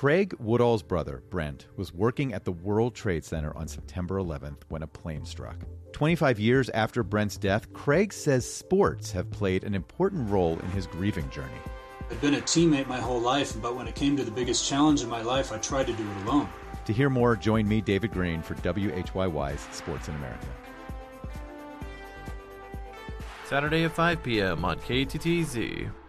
Craig Woodall's brother, Brent, was working at the World Trade Center on September 11th when a plane struck. 25 years after Brent's death, Craig says sports have played an important role in his grieving journey. I've been a teammate my whole life, but when it came to the biggest challenge in my life, I tried to do it alone. To hear more, join me, David Green, for WHYY's Sports in America. Saturday at 5 p.m. on KTTZ.